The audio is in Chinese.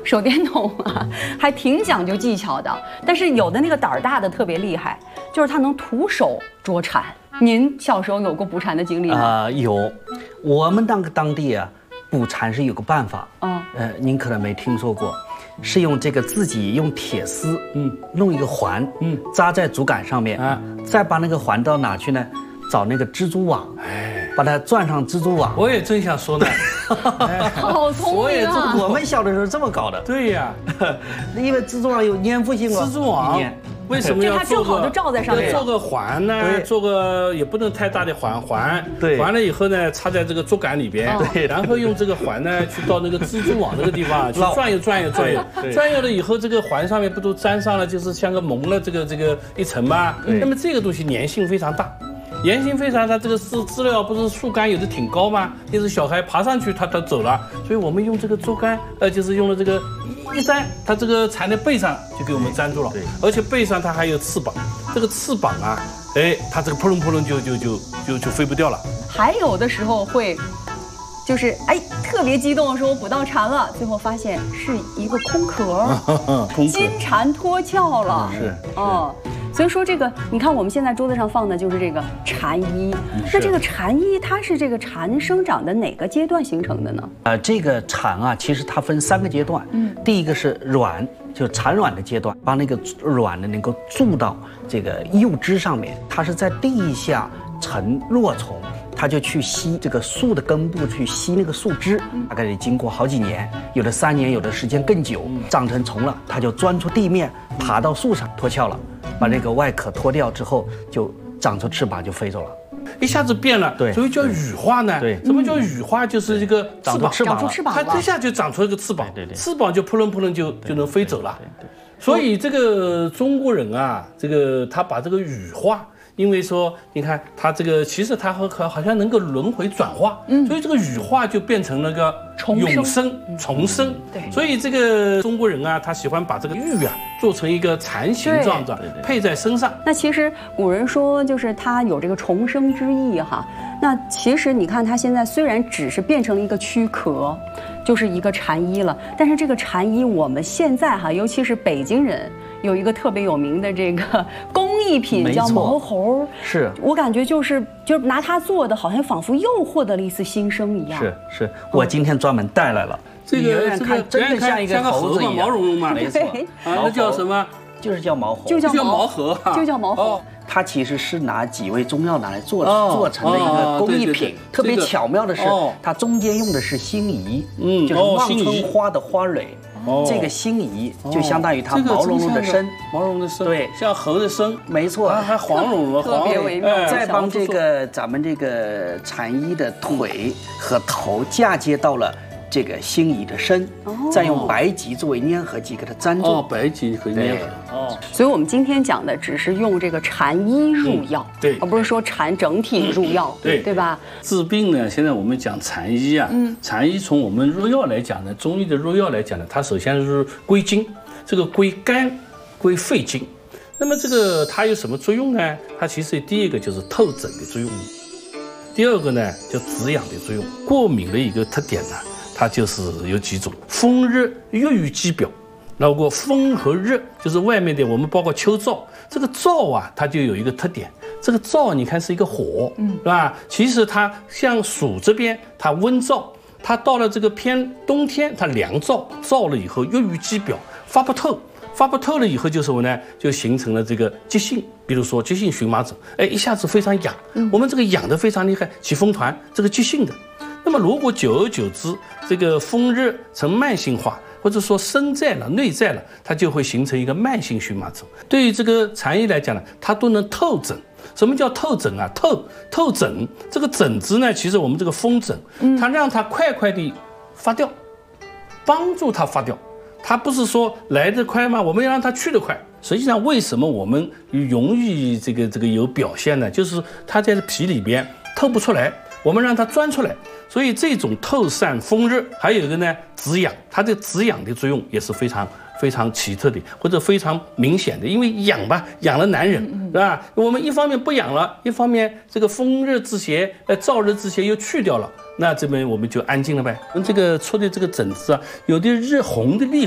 手电筒啊，还挺讲究技巧的。但是有的那个胆儿大的特别厉害，就是他能徒手捉蝉。您小时候有过捕蝉的经历吗？ 有，我们当地啊，捕蝉是有个办法。 嗯， 您可能没听说过，是用这个自己用铁丝，弄一个环，扎在竹竿上面，再把那个环到哪去呢？找那个蜘蛛网，把它钻上蜘蛛网。 我也正想说呢， 好聪明啊！ 我们小的时候这么搞的。 对呀， 因为蜘蛛网有粘附性哦。 蜘蛛网为什么要做正好就罩在上面？ 做个环呢？做个也不能太大的环。 对。 完了以后呢，插在这个竹竿里边。 对。 然后用这个环呢，去到那个蜘蛛网那个地方去转悠了以后，这个环上面不都粘上了，就是像个蒙了这个一层吗？那么这个东西粘性非常大。粘性非常，它这个资料不是树干有的挺高吗？就是小孩爬上去它走了，所以我们用这个竹竿，就是用了这个一粘，它这个蝉的背上就给我们粘住了，而且背上它还有翅膀，这个翅膀啊，它这个扑棱扑棱就飞不掉了。 还有的时候会，就是特别激动的时候捕到蝉了，最后发现是一个空壳，金蝉脱壳了。 是。 所以说这个，你看我们现在桌子上放的就是这个蝉衣。那这个蝉衣它是这个蝉生长的哪个阶段形成的呢？ 这个蝉啊，其实它分3个阶段。第一个是卵，就是产卵的阶段，把那个卵呢能够筑到这个幼枝上面。它是在地下成落虫，它就去吸这个树的根部，去吸那个树枝，大概得经过好几年，有的3年，有的时间更久，长成虫了，它就钻出地面，爬到树上脱壳了。把那个外壳脱掉之后，就长出翅膀就飞走了， 一下子变了。 对， 所以叫羽化呢。 对， 什么叫羽化？就是这个长出翅膀了，它一下就长出一个翅膀，翅膀就扑棱扑棱就能飞走了。 对。 所以这个中国人啊，他把这个羽化。因为说，你看它这个，其实它好像能够轮回转化，所以这个羽化就变成了个永生、重生。 对， 所以这个中国人啊，他喜欢把这个玉啊做成一个蝉形状的，配在身上。 那其实古人说，就是它有这个重生之意哈。那其实你看，它现在虽然只是变成了一个躯壳，就是一个蝉衣了，但是这个蝉衣我们现在哈，尤其是北京人。有一个特别有名的这个工艺品叫毛猴， 是我感觉就是拿它做的，好像仿佛又获得了一次新生一样。 是，我今天专门带来了， 这个看真的像一个猴子一样， 毛茸茸嘛， 没错， 那叫什么？ 就是叫毛猴， 就叫毛猴， 就叫毛猴。 它其实是拿几味中药拿来做成的一个工艺品，特别巧妙的是，它中间用的是辛夷，就是望春花的花蕊。这个辛夷就相当于它毛茸茸的身， 毛茸茸的身， 对， 像猴的身， 没错， 还黄茸茸， 特别微妙。 再帮这个咱们这个蝉衣的腿和头嫁接到了这个辛夷的身，再用白芨作为粘合剂给它粘住。 白芨和粘合。 所以我们今天讲的只是用这个蝉衣入药， 对， 而不是说蝉整体入药，对吧？ 治病呢，现在我们讲蝉衣啊，蝉衣从我们入药来讲呢，中医的入药来讲呢，它首先是归经，这个归肝、归肺经。那么这个它有什么作用呢？它其实第一个就是透疹的作用，第二个呢叫止痒的作用。过敏的一个特点呢，它就是有几种：风热郁于肌表。如果风和热就是外面的，我们包括秋燥，这个燥啊，它就有一个特点。这个燥你看是一个火，是吧？其实它像暑这边它温燥，它到了这个偏冬天它凉燥，燥了以后郁于肌表，发不透。发不透了以后就什么呢？就形成了这个急性，比如说急性荨麻疹，一下子非常痒，我们这个痒得非常厉害，起风团，这个急性的。那么如果久而久之，这个风热成慢性化，或者说身在了、内在了，它就会形成一个慢性荨麻疹。对于这个蝉衣来讲呢，它都能透疹。什么叫透疹啊？透疹，这个疹子呢，其实我们这个风疹，它让它快快地发掉，帮助它发掉。它不是说来得快吗？我们要让它去得快。实际上，为什么我们容易这个有表现呢？就是它在皮里边透不出来，我们让它钻出来。所以这种透散风热，还有一个呢止痒，它的止痒的作用也是非常奇特的，或者非常明显的。因为痒吧，痒了难忍，是吧？我们一方面不痒了，一方面这个风热之邪、燥热之邪又去掉了，那这边我们就安静了呗。这个出的这个疹子啊，有的热红的厉害。